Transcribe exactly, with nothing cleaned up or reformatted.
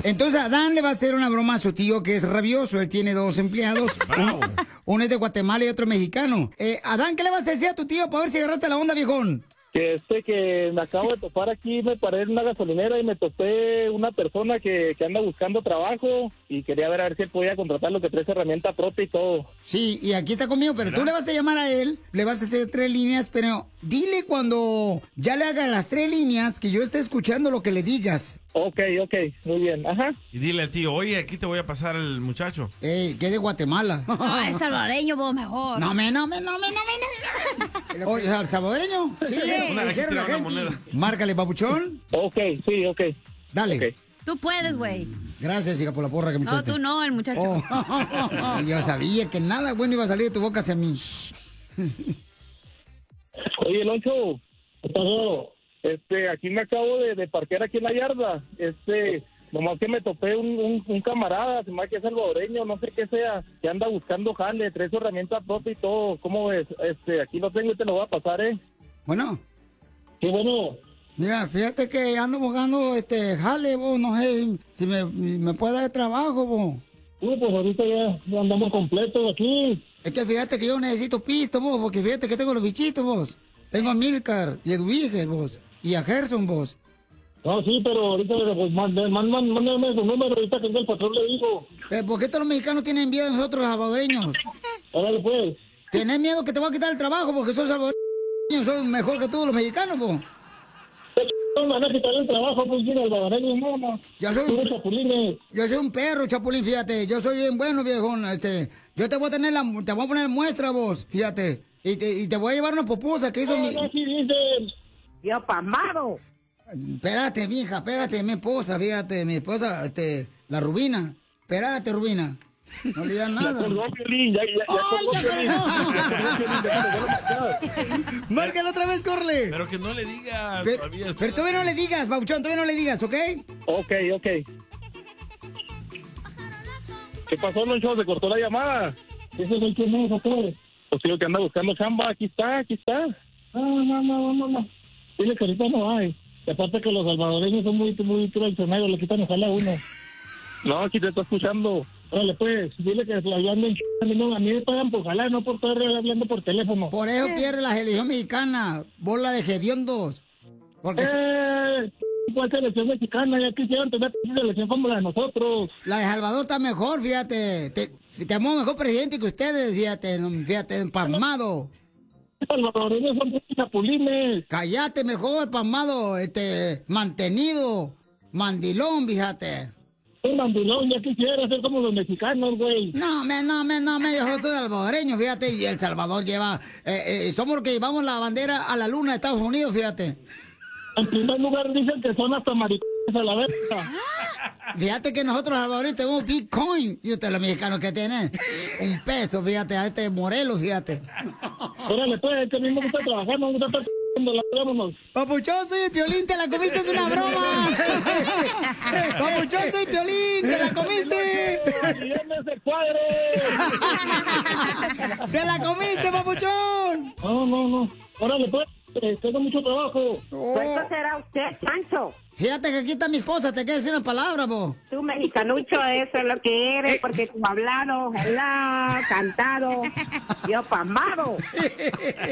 Entonces Adán le va a hacer una broma a su tío que es rabioso. Él tiene dos empleados. Uno, uno es de Guatemala y otro mexicano. Eh, Adán, ¿qué le vas a decir a tu tío para ver si agarraste la onda, viejón? Que este que me acabo de topar aquí, me paré en una gasolinera y me topé una persona que, que anda buscando trabajo y quería ver a ver si él podía contratar lo que trae herramienta propia y todo. Sí, y aquí está conmigo, pero ¿verdad? Tú le vas a llamar a él, le vas a hacer tres líneas, pero dile cuando ya le haga las tres líneas que yo esté escuchando lo que le digas. Ok, ok, muy bien, ajá. Y dile al tío, oye, aquí te voy a pasar el muchacho. Ey, que es de Guatemala. No, es salvadoreño, vos mejor. No me, no me, no me, no me, no me. Oye, ¿el salvadoreño? Sí, Una, dijeron la una gente. moneda. Márcale, papuchón. Ok, sí, ok. Dale. Okay. Tú puedes, güey. Gracias, hija, por la porra que me No, echaste. tú no, el muchacho. Oh. Yo sabía que nada bueno iba a salir de tu boca hacia mí. Oye, Loncho, ¿qué pasó? Este, aquí me acabo de, de parquear aquí en la yarda. Este, nomás que me topé un, un, un camarada, se me hace que es salvadoreño, no sé qué sea, que anda buscando jale, trae su herramienta propia y todo. ¿Cómo ves? Este, aquí lo tengo y te lo voy a pasar, ¿eh? Bueno. Sí, bueno. Mira, fíjate que ando buscando este jale, vos, no sé si me, me puede dar trabajo, vos. Sí, pues ahorita ya, ya andamos completos aquí. Es que fíjate que yo necesito pisto, vos, porque fíjate que tengo los bichitos, vos. Tengo a Milcar y a Edwige, vos. Y a Gerson, vos. No, sí, pero ahorita pues, mándame, mándame, mándame su número, ahorita que el patrón le dijo. ¿Pero por qué todos los mexicanos tienen miedo de nosotros, los salvadoreños? Órale, pues. Tenés miedo que te voy a quitar el trabajo porque soy salvadoreño, soy mejor que todos los mexicanos, vos. No van a quitar el trabajo, pues, mira, el salvadoreño, no, no. Yo soy, un, chapulines. yo soy un perro, chapulín, fíjate. Yo soy bien bueno, viejón. Este, yo te voy a tener la, te voy a poner muestra, vos, fíjate. Y te, y te voy a llevar una pupusa que hizo no, mi... No, sí dicen. Yo pasmado. Espérate, vieja, espérate, mi esposa, fíjate, mi esposa, este, la Rubina. Espérate, Rubina. No le dan nada. Ya colgó Piolín, ya, ya, ya ¡Ay, colgó ya Piolín. colgó! Márcale otra vez, corle. Pero que no le digas Pero, todavía. pero todavía no le digas, Bauchón, todavía no le digas, ¿ok? Ok, ok. ¿Qué pasó, Loncho? ¿Se cortó la llamada? ¿Ese es el que me sacó? Pues digo que anda buscando chamba. Aquí está, aquí está. No, no, no, no, no. Dile que ahorita no hay. Y aparte que los salvadoreños son muy, muy traicioneros, le quitan ojalá a uno. No, aquí te está escuchando. Órale, pues, dile que la hablando en ch... A mí me pagan por jalar, no por estar hablando por teléfono. Por eso pierde la selección mexicana, bola de hediondos. Porque Eh, ¿cuál selección mexicana? Ya quisieran tener una selección como la de nosotros. la de Salvador está mejor, fíjate. Te, tenemos mejor presidente que ustedes, fíjate, no, fíjate, empalmado. Los salvadoreños son chapulines. Cállate mejor, empalmado, este, mantenido, mandilón, fíjate. Un mandilón, ya quisiera ser como los mexicanos, güey. No, me, no, me, no, me, yo soy salvadoreño, fíjate, y El Salvador lleva, eh, eh, somos los que llevamos la bandera a la luna de Estados Unidos, fíjate. En primer lugar dicen que son hasta maricones a la vez. Fíjate que nosotros salvadoreños tenemos Bitcoin, y ustedes los mexicanos que tienen un peso, fíjate, a este Morelos, fíjate. Órale, pues, que a mí me gusta trabajar, me gusta estar la vámonos. Papuchón, soy el Piolín, te la comiste, es una broma. Papuchón, soy Piolín, te la comiste. ¡Ese cuadro! ¡Te la comiste, papuchón! No, no, no. Órale, pues, eh, tengo mucho trabajo. Oh. ¿Cuánto será usted, Pancho? Fíjate que aquí está mi esposa, te quiero decir una palabra, po. Tú, mexicanucho, eso es lo que eres, porque tú hablado, helado, cantado, yo pasmado.